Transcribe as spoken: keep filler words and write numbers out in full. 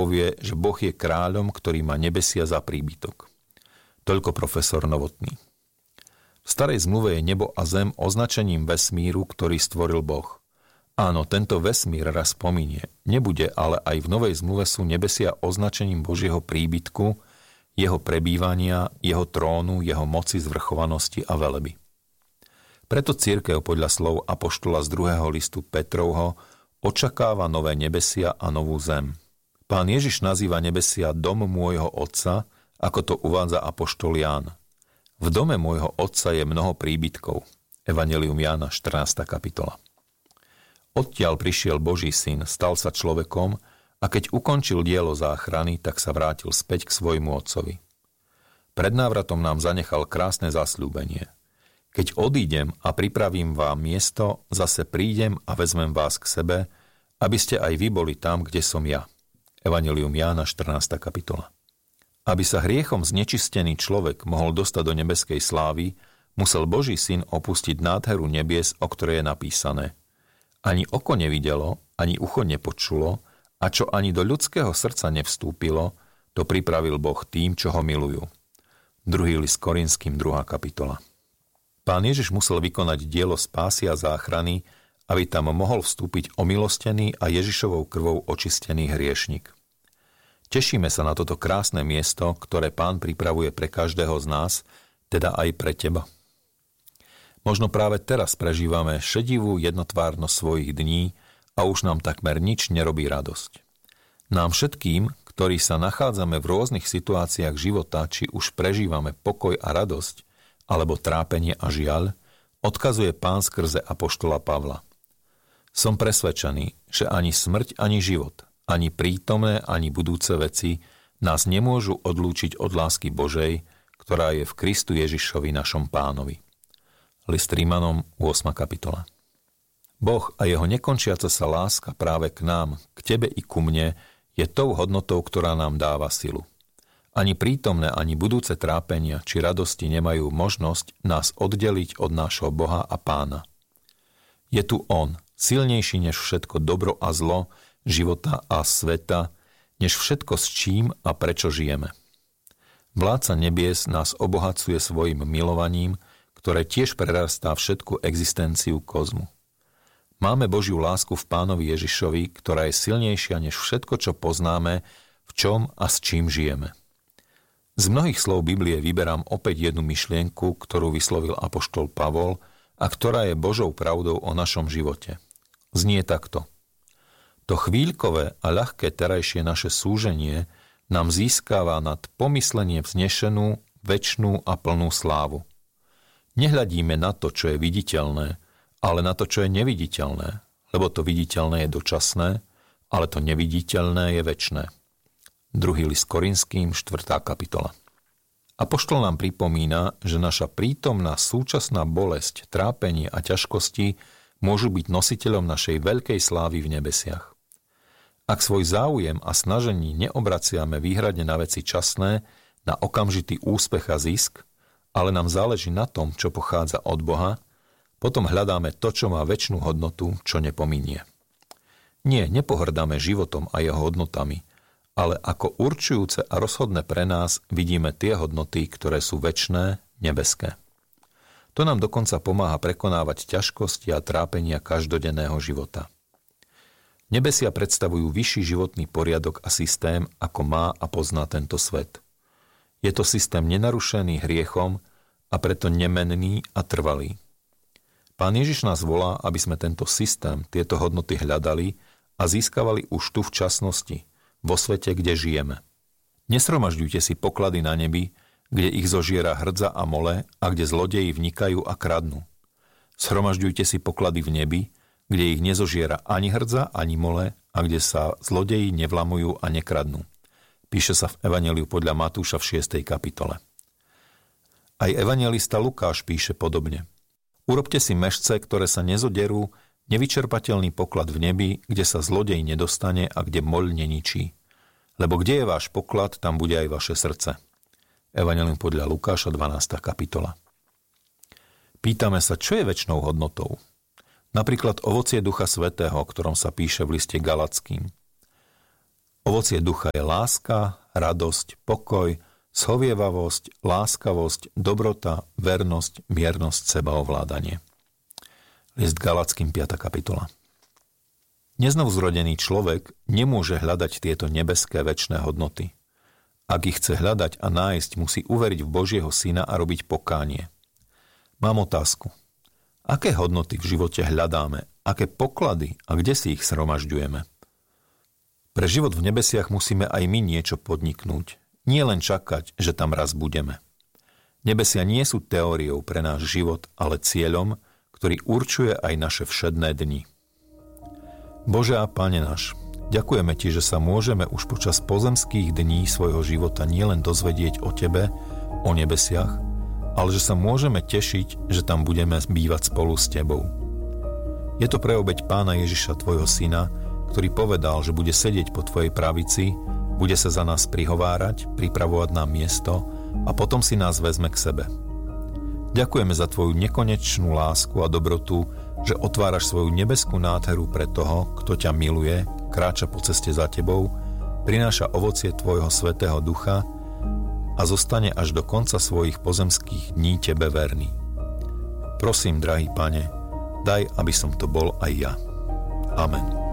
povie, že Boh je kráľom, ktorý má nebesia za príbytok. Toľko profesor Novotný. V starej zmluve je nebo a zem označením vesmíru, ktorý stvoril Boh. Áno, tento vesmír raz pominie. Nebude, ale aj v novej zmluve sú nebesia označením Božieho príbytku, jeho prebývania, jeho trónu, jeho moci, zvrchovanosti a veleby. Preto cirkev podľa slov apoštola z druhého listu Petrovho očakáva nové nebesia a novú zem. Pán Ježiš nazýva nebesia dom môjho otca, ako to uvádza apoštol Ján. V dome môjho otca je mnoho príbytkov. Evanjelium Jána, štrnásta kapitola. Odtiaľ prišiel Boží syn, stal sa človekom a keď ukončil dielo záchrany, tak sa vrátil späť k svojmu otcovi. Pred návratom nám zanechal krásne zasľúbenie. Keď odídem a pripravím vám miesto, zase prídem a vezmem vás k sebe, aby ste aj vy boli tam, kde som ja. Evanjelium Jána, štrnásta kapitola. Aby sa hriechom znečistený človek mohol dostať do nebeskej slávy, musel Boží syn opustiť nádheru nebies, o ktorej je napísané: Ani oko nevidelo, ani ucho nepočulo, a čo ani do ľudského srdca nevstúpilo, to pripravil Boh tým, čo ho milujú. Druhý list Korinským, druhá kapitola. Pán Ježiš musel vykonať dielo spásy a záchrany, aby tam mohol vstúpiť omilostený a Ježišovou krvou očistený hriešnik. Tešíme sa na toto krásne miesto, ktoré Pán pripravuje pre každého z nás, teda aj pre teba. Možno práve teraz prežívame šedivú jednotvárnosť svojich dní a už nám takmer nič nerobí radosť. Nám všetkým, ktorí sa nachádzame v rôznych situáciách života, či už prežívame pokoj a radosť, alebo trápenie a žiaľ, odkazuje Pán skrze apoštola Pavla. Som presvedčený, že ani smrť, ani život, ani prítomné, ani budúce veci nás nemôžu odlúčiť od lásky Božej, ktorá je v Kristu Ježišovi našom Pánovi. List Rímanom, ôsma kapitola. Boh a jeho nekončiaca sa láska práve k nám, k tebe i ku mne, je tou hodnotou, ktorá nám dáva silu. Ani prítomné, ani budúce trápenia či radosti nemajú možnosť nás oddeliť od nášho Boha a Pána. Je tu On, silnejší než všetko dobro a zlo, života a sveta, než všetko s čím a prečo žijeme. Vládca nebies nás obohacuje svojim milovaním, ktoré tiež prerastá všetku existenciu kozmu. Máme Božiu lásku v Pánovi Ježišovi, ktorá je silnejšia než všetko, čo poznáme, v čom a s čím žijeme. Z mnohých slov Biblie vyberám opäť jednu myšlienku, ktorú vyslovil apoštol Pavol a ktorá je Božou pravdou o našom živote. Znie takto. To chvíľkové a ľahké terajšie naše súženie nám získava nad pomyslenie vznešenú, večnú a plnú slávu. Nehľadíme na to, čo je viditeľné, ale na to, čo je neviditeľné, lebo to viditeľné je dočasné, ale to neviditeľné je večné. Druhý list Korinským, štvrtá kapitola. Apoštol nám pripomína, že naša prítomná súčasná bolesť, trápenie a ťažkosti môžu byť nositeľom našej veľkej slávy v nebesiach. Ak svoj záujem a snažení neobraciame výhradne na veci časné, na okamžitý úspech a zisk, ale nám záleží na tom, čo pochádza od Boha, potom hľadáme to, čo má večnú hodnotu, čo nepominie. Nie, nepohrdáme životom a jeho hodnotami, ale ako určujúce a rozhodné pre nás vidíme tie hodnoty, ktoré sú večné, nebeské. To nám dokonca pomáha prekonávať ťažkosti a trápenia každodenného života. Nebesia predstavujú vyšší životný poriadok a systém, ako má a pozná tento svet. Je to systém nenarušený hriechom a preto nemenný a trvalý. Pán Ježiš nás volá, aby sme tento systém, tieto hodnoty hľadali a získavali už tu v časnosti, vo svete, kde žijeme. Nesromažďujte si poklady na nebi, kde ich zožiera hrdza a mole a kde zlodeji vnikajú a kradnú. Shromažďujte si poklady v nebi, kde ich nezožiera ani hrdza, ani mole a kde sa zlodeji nevlamujú a nekradnú. Píše sa v Evanjeliu podľa Matúša v šiestej kapitole. Aj evanjelista Lukáš píše podobne. Urobte si mešce, ktoré sa nezoderú, nevyčerpateľný poklad v nebi, kde sa zlodej nedostane a kde moľ neničí. Lebo kde je váš poklad, tam bude aj vaše srdce. Evanjelium podľa Lukáša, dvanásta kapitola. Pýtame sa, čo je večnou hodnotou? Napríklad ovocie Ducha Svätého, o ktorom sa píše v liste Galatským. Ovocie ducha je láska, radosť, pokoj, zhovievavosť, láskavosť, dobrota, vernosť, miernosť, sebaovládanie. List Galackým, piata kapitola. Neznovuzrodený človek nemôže hľadať tieto nebeské večné hodnoty. Ak ich chce hľadať a nájsť, musí uveriť v Božieho Syna a robiť pokánie. Mám otázku. Aké hodnoty v živote hľadáme? Aké poklady a kde si ich zhromažďujeme? Pre život v nebesiach musíme aj my niečo podniknúť. Nie len čakať, že tam raz budeme. Nebesia nie sú teóriou pre náš život, ale cieľom, ktorý určuje aj naše všedné dni. Bože a Pane náš, ďakujeme Ti, že sa môžeme už počas pozemských dní svojho života nielen dozvedieť o Tebe, o nebesiach, ale že sa môžeme tešiť, že tam budeme bývať spolu s Tebou. Je to pre obeť Pána Ježiša, Tvojho Syna, ktorý povedal, že bude sedieť po Tvojej pravici, bude sa za nás prihovárať, pripravovať nám miesto a potom si nás vezme k sebe. Ďakujeme za Tvoju nekonečnú lásku a dobrotu, že otváraš svoju nebeskú nádheru pre toho, kto ťa miluje, kráča po ceste za Tebou, prináša ovocie Tvojho Svätého Ducha a zostane až do konca svojich pozemských dní Tebe verný. Prosím, drahý Pane, daj, aby som to bol aj ja. Amen.